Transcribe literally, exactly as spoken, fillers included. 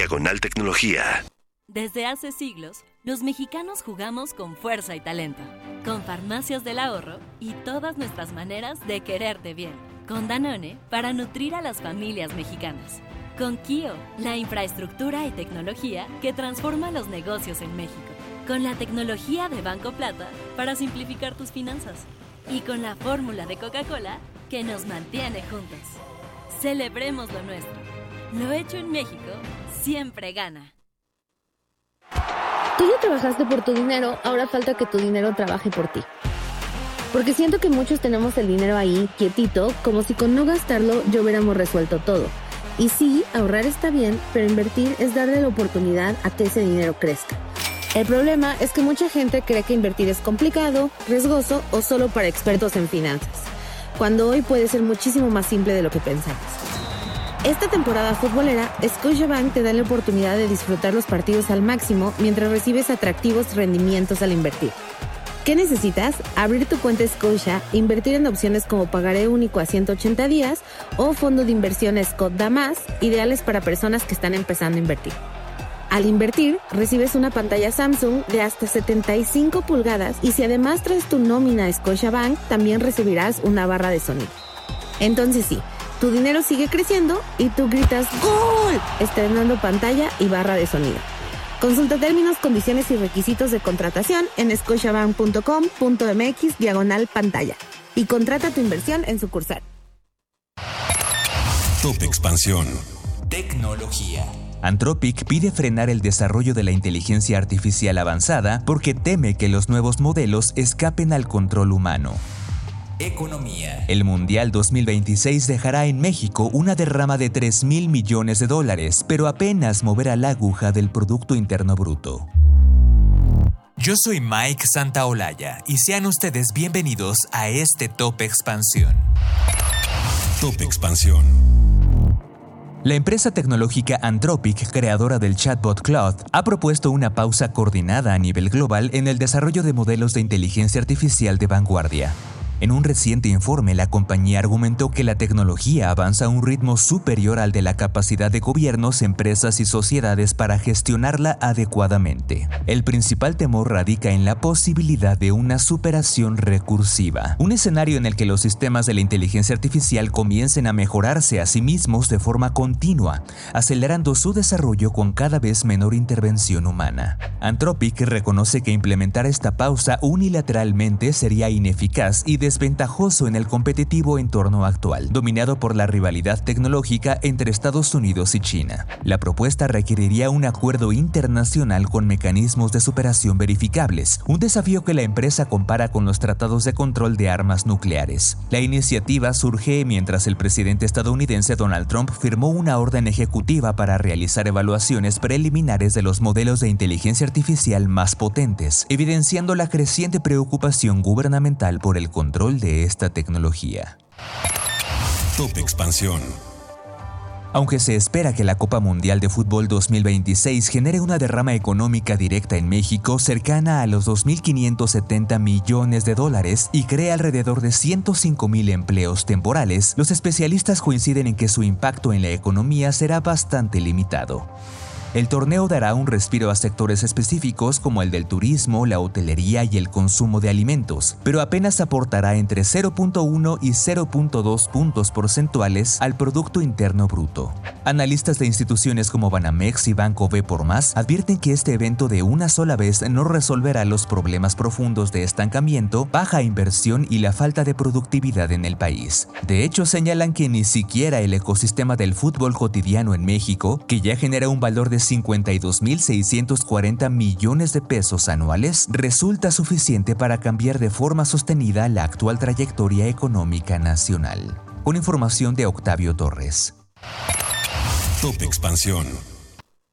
diagonal tecnología. Desde hace siglos, los mexicanos jugamos con fuerza y talento, con Farmacias del Ahorro y todas nuestras maneras de quererte bien, con Danone para nutrir a las familias mexicanas, con Kio, la infraestructura y tecnología que transforma los negocios en México, con la tecnología de Banco Plata para simplificar tus finanzas y con la fórmula de Coca-Cola que nos mantiene juntos. Celebremos lo nuestro. Lo hecho en México siempre gana. Tú ya trabajaste por tu dinero, ahora falta que tu dinero trabaje por ti. Porque siento que muchos tenemos el dinero ahí, quietito, como si con no gastarlo ya hubiéramos resuelto todo. Y sí, ahorrar está bien, pero invertir es darle la oportunidad a que ese dinero crezca. El problema es que mucha gente cree que invertir es complicado, riesgoso o solo para expertos en finanzas, cuando hoy puede ser muchísimo más simple de lo que pensamos. Esta temporada futbolera, Scotiabank te da la oportunidad de disfrutar los partidos al máximo mientras recibes atractivos rendimientos al invertir. ¿Qué necesitas? Abrir tu cuenta Scotia, invertir en opciones como pagaré único a ciento ochenta días o fondo de inversión Scott Damas, ideales para personas que están empezando a invertir. Al invertir, recibes una pantalla Samsung de hasta setenta y cinco pulgadas y si además traes tu nómina a Scotiabank, también recibirás una barra de sonido. Entonces sí, tu dinero sigue creciendo y tú gritas ¡Gol!, estrenando pantalla y barra de sonido. Consulta términos, condiciones y requisitos de contratación en scotiabank punto com punto m x diagonal pantalla y contrata tu inversión en sucursal. Top Expansión. Tecnología. Anthropic pide frenar el desarrollo de la inteligencia artificial avanzada porque teme que los nuevos modelos escapen al control humano. Economía. El Mundial dos mil veintiséis dejará en México una derrama de tres mil millones de dólares, pero apenas moverá la aguja del Producto Interno Bruto. Yo soy Mike Santaolalla y sean ustedes bienvenidos a este Top Expansión. Top Expansión. La empresa tecnológica Anthropic, creadora del chatbot Claude, ha propuesto una pausa coordinada a nivel global en el desarrollo de modelos de inteligencia artificial de vanguardia. En un reciente informe, la compañía argumentó que la tecnología avanza a un ritmo superior al de la capacidad de gobiernos, empresas y sociedades para gestionarla adecuadamente. El principal temor radica en la posibilidad de una superación recursiva, un escenario en el que los sistemas de la inteligencia artificial comiencen a mejorarse a sí mismos de forma continua, acelerando su desarrollo con cada vez menor intervención humana. Anthropic reconoce que implementar esta pausa unilateralmente sería ineficaz y desventajoso en el competitivo entorno actual, dominado por la rivalidad tecnológica entre Estados Unidos y China. La propuesta requeriría un acuerdo internacional con mecanismos de superación verificables, un desafío que la empresa compara con los tratados de control de armas nucleares. La iniciativa surge mientras el presidente estadounidense Donald Trump firmó una orden ejecutiva para realizar evaluaciones preliminares de los modelos de inteligencia artificial más potentes, evidenciando la creciente preocupación gubernamental por el control de esta tecnología. Top Expansión. Aunque se espera que la Copa Mundial de Fútbol dos mil veintiséis genere una derrama económica directa en México cercana a los dos mil quinientos setenta millones de dólares y cree alrededor de ciento cinco mil empleos temporales, los especialistas coinciden en que su impacto en la economía será bastante limitado. El torneo dará un respiro a sectores específicos como el del turismo, la hotelería y el consumo de alimentos, pero apenas aportará entre cero punto uno y cero punto dos puntos porcentuales al Producto Interno Bruto. Analistas de instituciones como Banamex y Banco B por Más advierten que este evento de una sola vez no resolverá los problemas profundos de estancamiento, baja inversión y la falta de productividad en el país. De hecho, señalan que ni siquiera el ecosistema del fútbol cotidiano en México, que ya genera un valor de cincuenta y dos mil seiscientos cuarenta millones de pesos anuales, resulta suficiente para cambiar de forma sostenida la actual trayectoria económica nacional. Con información de Octavio Torres. Top Expansión.